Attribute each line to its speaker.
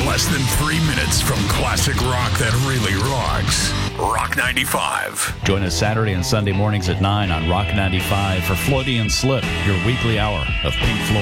Speaker 1: less than 3 minutes from classic rock that really rocks. Rock 95.
Speaker 2: Join us Saturday and Sunday mornings at 9 on Rock 95 for Floaty and Slip, your weekly hour of Pink Floyd.